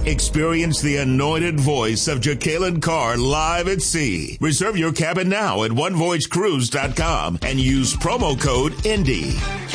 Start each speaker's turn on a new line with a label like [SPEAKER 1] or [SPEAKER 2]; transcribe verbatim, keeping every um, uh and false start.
[SPEAKER 1] Experience the anointed voice of Jacqueline Carr live at sea. Reserve your cabin now at one voyage cruise dot com and use promo code INDY.